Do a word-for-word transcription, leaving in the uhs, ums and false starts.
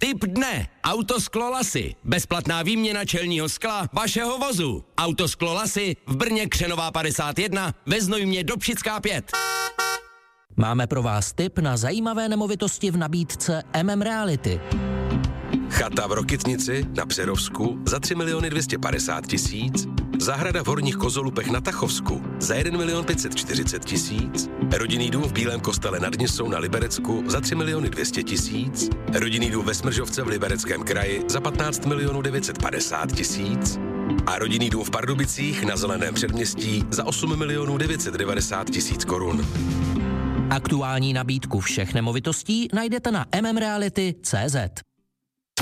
Tip dne. Autosklo Lasy. Bezplatná výměna čelního skla vašeho vozu. Autosklo Lasy v Brně Křenová padesát jedna, ve Znojmě Dobšická pět. Máme pro vás tip na zajímavé nemovitosti v nabídce M M Reality. Chata v Rokytnici na Přerovsku za tři miliony dvě stě padesát tisíc, zahrada v Horních Kozolupech na Tachovsku za jeden milion pět set čtyřicet tisíc, rodinný dům v Bílém Kostele nad Nisou na Liberecku za tři miliony dvě stě tisíc, rodinný dům ve Smržovce v Libereckém kraji za patnáct milionů devět set padesát tisíc a rodinný dům v Pardubicích na Zeleném předměstí za osm milionů devět set devadesát tisíc korun. Aktuální nabídku všech nemovitostí najdete na m m reality tečka cé zet.